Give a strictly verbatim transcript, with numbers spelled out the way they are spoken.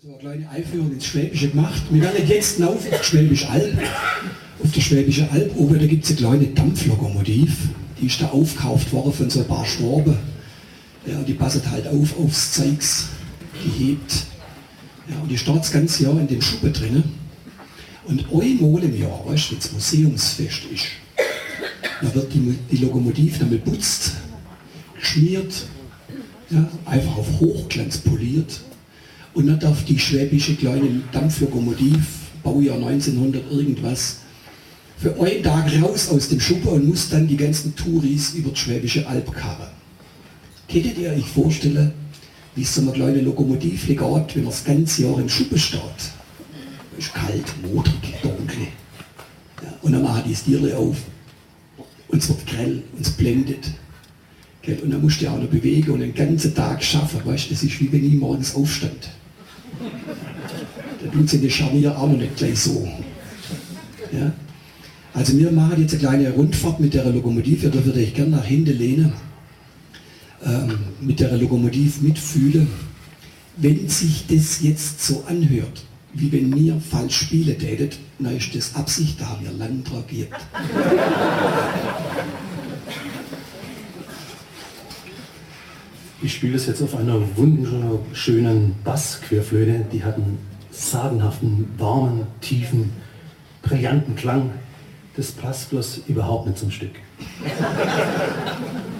So eine kleine Einführung ins Schwäbische gemacht. Wir werden jetzt auf auf die Schwäbische Alb. Auf der Schwäbische Alb oben, da gibt es eine kleine Dampflokomotiv. Die ist da aufgekauft worden von so ein paar Schwaben. Ja, und die passt halt auf aufs Zeugs. Die hebt. Ja, und die steht das ganze Jahr in dem Schuppen drin. Und einmal im Jahr, weißt du, wenn das Museumsfest ist, da wird die, die Lokomotiv dann beputzt, geschmiert, ja, einfach auf Hochglanz poliert. Und dann darf die schwäbische kleine Dampflokomotiv, Baujahr neunzehnhundert irgendwas, für einen Tag raus aus dem Schuppen und muss dann die ganzen Touris über die Schwäbische Alb karren. Könntet ihr euch vorstellen, wie es so eine kleine Lokomotiv geht, wenn man das ganze Jahr im Schuppen steht? Es ist kalt, modrig, dunkel. Ja, und dann machen die das Tierle auf. Und es wird grell, und es blendet. Und dann musst du ja auch noch bewegen und den ganzen Tag schaffen. Weißt du, das ist wie wenn ich morgens aufstand. Da tut sie in den Scharnier auch noch nicht gleich so. Ja? Also wir machen jetzt eine kleine Rundfahrt mit der Lokomotiv. Da würde ich gerne nach hinten lehnen. Ähm, mit der Lokomotiv mitfühlen. Wenn sich das jetzt so anhört, wie wenn wir falsch spielen tätet, dann ist das Absicht, da haben wir Landtrag gehabt. Ich spiele es jetzt auf einer wunderschönen Bassquerflöte. Die hat einen sagenhaften, warmen, tiefen, brillanten Klang. Das passt bloß überhaupt nicht zum Stück.